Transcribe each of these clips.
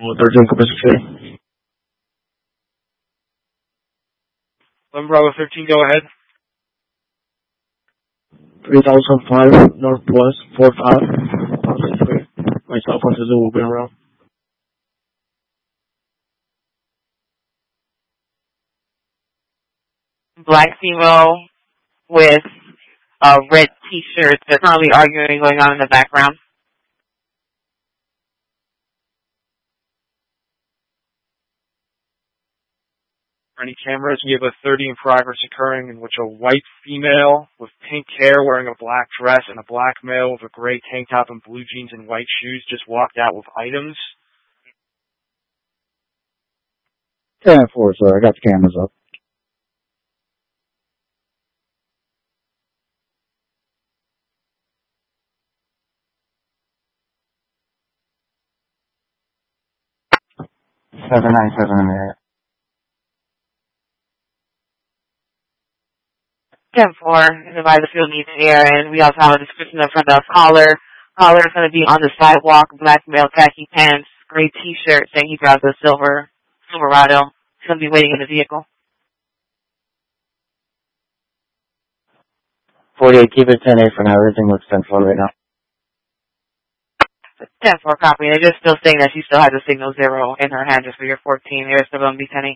13 capacity. 11 Bravo 13, go ahead. 3005 Northwest 45. Myself and Susan will be around. Black female with a red t-shirt. They're currently arguing going on in the background. Any cameras, we have a 30 in progress occurring in which a white female with pink hair wearing a black dress and a black male with a gray tank top and blue jeans and white shoes just walked out with items. 10-4, sir. I got the cameras up. Seven 9-7 in the area. 10-4, the by the field needs air, and we also have a description of the caller. Caller is going to be on the sidewalk, black male, khaki pants, gray t-shirt, saying he drives a Silverado. He's going to be waiting in the vehicle. 48, keep it 10-8 for now. Everything looks 10-4 right now. 10-4 copy. They're just still saying that she still has a signal 0 in her hand just for your 14. They're still going to be 10-8.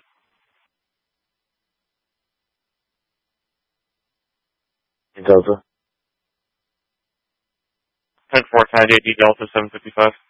Delta. 10-4, 10-8, Delta 755.